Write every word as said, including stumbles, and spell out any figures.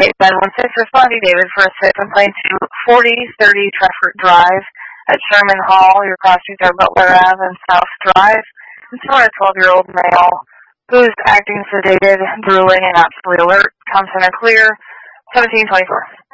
eight nine one six, responding David for a sick complaint to forty thirty Trefford Drive at Sherman Hall. Your crossings are Butler Ave and South Drive. And so a twelve-year-old male who is acting sedated, drooling, and absolutely alert comes in a clear seventeen twenty-four.